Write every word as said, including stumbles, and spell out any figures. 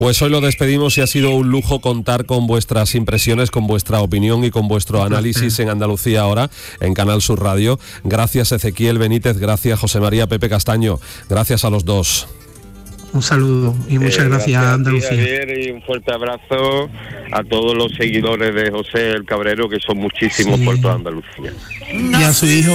Pues hoy lo despedimos y ha sido un lujo contar con vuestras impresiones, con vuestra opinión y con vuestro análisis en Andalucía Ahora, en Canal Sur Radio. Gracias Ezequiel Benítez, gracias José María Pepe Castaño, gracias a los dos. Un saludo y muchas eh, gracias, gracias a Andalucía. A ti, Javier, y un fuerte abrazo a todos los seguidores de José el Cabrero, que son muchísimos, sí, por toda Andalucía. Y a su hijo